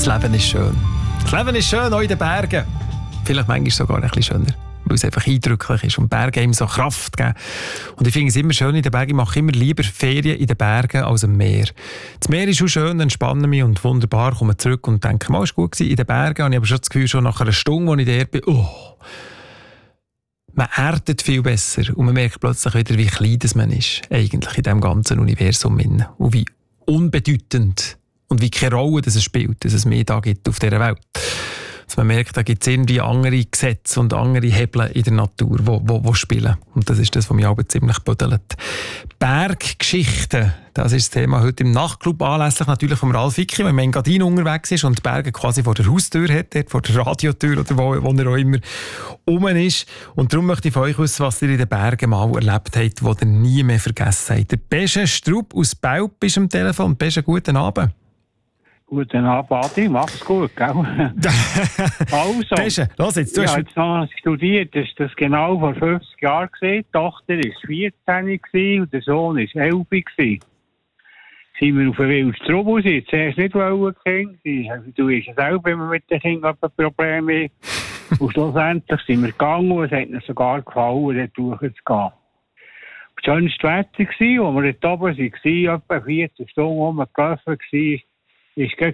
Das Leben ist schön. Das Leben ist schön, auch in den Bergen. Vielleicht manchmal sogar ein bisschen schöner, weil es einfach eindrücklich ist und Berge ihm so Kraft geben. Und ich finde es immer schön in den Bergen. Ich mache immer lieber Ferien in den Bergen als am Meer. Das Meer ist auch schön, entspanne mich und wunderbar, komme zurück und denke, mal, es war gut in den Bergen. Und ich habe schon das Gefühl, schon nach einer Stunde, als ich dort bin, man erdet viel besser und man merkt plötzlich wieder, wie klein das man ist, eigentlich in diesem ganzen Universum. Und wie unbedeutend und wie keine Rolle das es spielt, dass es mehr da gibt auf dieser Welt. Dass man merkt, da gibt es irgendwie andere Gesetze und andere Hebel in der Natur, die spielen. Und das ist das, was mich auch ziemlich büdelt. Berggeschichten, das ist das Thema heute im Nachtclub, anlässlich natürlich vom Ralf Icki, wenn man in Engadin unterwegs ist und die Berge quasi vor der Haustür hat, dort vor der Radiotür oder wo er auch immer rum ist. Und darum möchte ich von euch wissen, was ihr in den Bergen mal erlebt habt, was ihr nie mehr vergessen habt. Der Besche Strupp aus Belp ist am Telefon. Besche, guten Abend. Guten Abend, Adi. Mach's gut, gell? Also, Besche, los jetzt. Ich habe jetzt noch studiert, das war das genau vor 50 Jahren. Die Tochter war 14 und der Sohn war 11. Sind wir auf den Wildstrub raus. Zuerst nicht wollen, du weißt ja selber, wenn man mit den Kindern Probleme hat. Und schlussendlich sind wir gegangen und es hat ihnen sogar gefallen, dort durchzugehen. Das schönste Wetter war, als wir dort oben waren, etwa 14 Stunden rumgelaufen waren, ich kann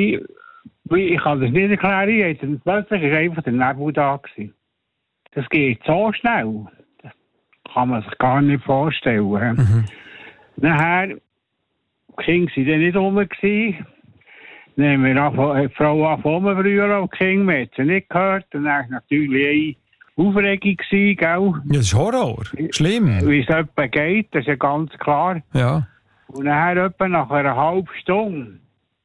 das nicht erklären, plötzlich war einfach der Nebel da. Das geht so schnell. Das kann man sich gar nicht vorstellen. Mhm. Nachher, die Kinder waren dann nicht rum. Dann haben wir die Frau angefangen früher und die Kinder, wir haben sie nicht gehört. Und dann war natürlich eine Aufregung, gell? Ja, das ist Horror. Schlimm. Wie es etwa geht, das ist ja ganz klar. Ja. Und nachher etwa nach einer halben Stunde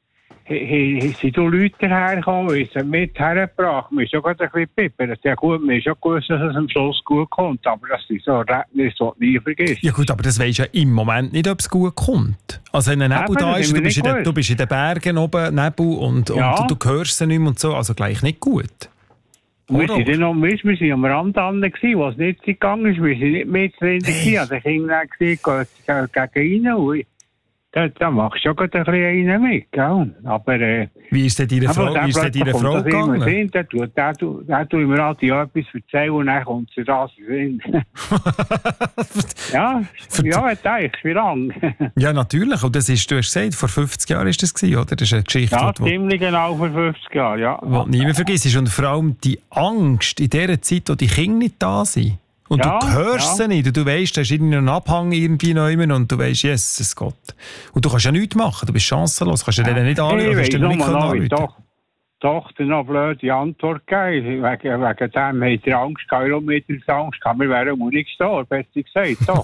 sind Leute hergekommen, sind mit hergebracht. Wir sind schon ein bisschen pippen. Ja gut, wir haben schon gewusst, dass es am Schluss gut kommt. Aber das ist so ein Erlebnis, das du nie vergisst. Ja gut, aber das weisst ja im Moment nicht, ob es gut kommt. Also wenn ein Nebel da ist, du bist in den Bergen oben, Nebel, und du hörst sie nicht mehr und so, also gleich nicht gut. Wir waren am Rand an, wo es nicht gegangen ist. Wir sind nicht mit drin. Also ich habe gesagt, gegen rein. Da machst du schon ein bisschen einen mit, gell? Aber, wie ist denn deine Frau gegangen? Da tue ich mir halt etwas erzählen und dann kommt sie da hin. Ja, wie lange? Ja, natürlich. Und das ist, du hast gesagt, vor 50 Jahren war das, oder? Das ist eine Geschichte, ja, ziemlich genau vor 50 Jahren, ja. Was du nie mehr vergisst. Und vor allem die Angst in dieser Zeit, wo die Kinder nicht da sind. Und du hörst sie nicht. Und du weißt, da ist irgendein Abhang irgendwie neu und du weißt, Jesus Gott. Und du kannst ja nichts machen. Du bist chancenlos. Du kannst ja denen nicht anrufen. Ich weiß doch, noch blöde Antwort gegeben. Wegen dem hat er Angst gehabt. Warum hat er Angst gehabt? Wir wären auch nicht gestorben, besser gesagt. Doch.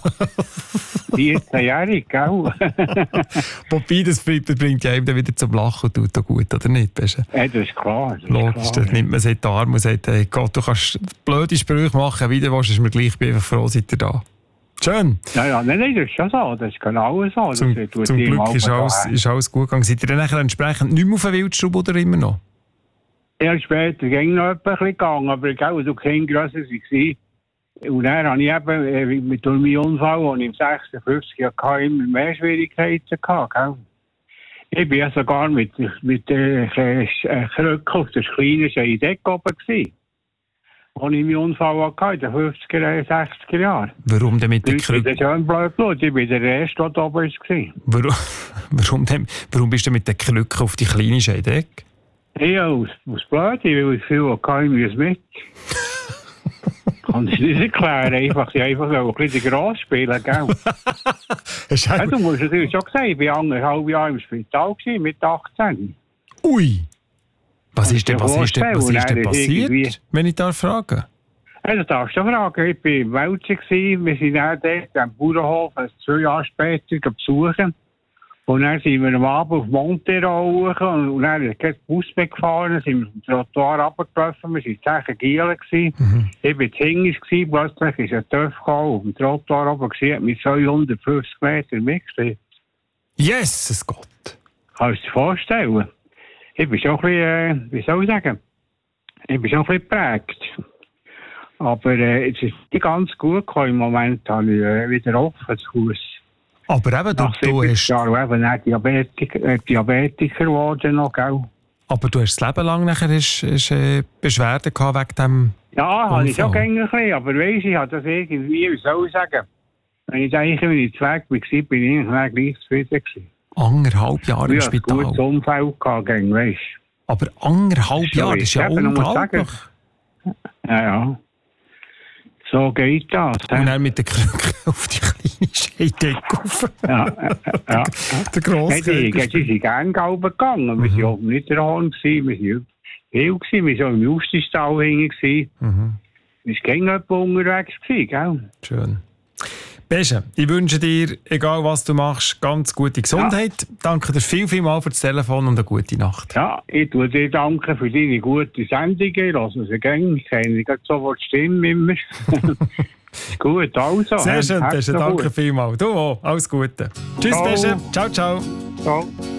14-jährig, gell? Wobei, das bringt ja eben wieder zum Lachen und tut auch gut, oder nicht? Ja, das ist klar. Logisch, das nimmt man sich in die Arme und sagt, hey Gott, du kannst blöde Sprüche machen, wie du willst, ist mir gleich, ich bin einfach froh, seid ihr da. Schön. Ja, nein, das ist schon so. Das ist genau so. Zum Glück ist alles gut gegangen. Seid ihr dann nachher entsprechend nicht mehr auf den Wildstrub oder immer noch? Ja, später ging noch ein bisschen gegangen, aber du Kinder grösser waren. Und dann habe ich eben mit meinem Unfall, den ich im 56 hatte, immer mehr Schwierigkeiten gehabt. Gell? Ich war ja sogar mit der Krücke auf der kleinen Scheidecke oben gewesen, als ich meinen Unfall hatte, in den 50er, 60er Jahren. Warum denn mit der Krücke? Das ist ja ein Blödblut. Ich war der Erste, der oben war. Warum bist du mit der Krücke auf die kleine Scheidecke? Ja, aus Blöd, weil ich viel hatte, mit. Kann ich nicht erklären. Einfach ein bisschen gross spielen, gell? Ja, du musst natürlich schon sagen, ich war 1,5 Jahre im Spital mit 18. Ui! Was ist denn passiert, wenn ich da frage? Ja, das darfst du fragen. Ich war im Welschen, wir sind dann dort am Bauernhof 2 Jahre später besuchen. Und dann sind wir am Abend auf Montero hoch und dann ist kein Bus mehr gefahren, sind wir vom Trottoir runtergelaufen, wir waren 10 Gielen. Ich war hinten, plötzlich ist ein Töff gekommen, auf dem Trottoir oben hat mit 250 Metern mitgestellt. Jesus Gott! Kannst du dir vorstellen? Ich bin schon ein bisschen, wie soll ich sagen, ich bin schon ein bisschen geprägt. Aber es ist nicht ganz gut gekommen. Im Moment habe ich wieder offen das Haus. Aber eben, du hast... Jahren eben Diabetiker geworden noch, gell? Aber du hast das Leben lang nachher Beschwerden gehabt wegen dem Ja, habe ich auch Unfall. gerne ein bisschen, aber weiss, ich habe das irgendwie, wie soll ich sagen, wenn ich eigentlich, wenn ich weg war, bin ich eigentlich gleich zufrieden gewesen. 1,5 Jahre im Ich hatte ein gutes Spital. Umfeld gehabt, gegen, weißt Aber 1,5 So, Jahre, das ist ja ich eben noch mal unglaublich. du. Ja. So geht das. Und dann mit der Krücke auf die kleine Scheidecke rauf. Ja. Der Hey, Grosskörper. die sind gerne gelben gegangen. Wir waren auch nicht der Horn, wir waren viel, wir waren auch im Justistal hinten. Wir waren gegen jemanden unterwegs, gell? Schön. Beste, ich wünsche dir, egal was du machst, ganz gute Gesundheit. Danke dir vielmals für das Telefon und eine gute Nacht. Ja, ich tue dir danken für deine gute Sendungen. Ich lasse sie gerne. Ich kenne nicht sofort die Stimme immer. Gut, also. Sehr schön, Beste, danke Gut. vielmals. Du auch, alles Gute. Tschüss, Ciao. Beste. Ciao, ciao. Ciao.